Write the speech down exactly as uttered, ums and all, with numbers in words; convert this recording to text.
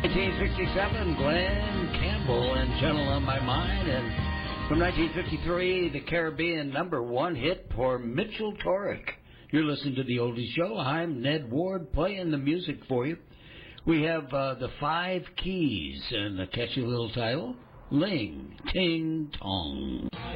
nineteen sixty-seven, Glenn Campbell and Gentle on My Mind. And from nineteen fifty-three, the Caribbean number one hit for Mitchell Torek. You're listening to The Oldies Show. I'm Ned Ward playing the music for you. We have uh, the Five Keys and the catchy little title, Ling Ting Tong.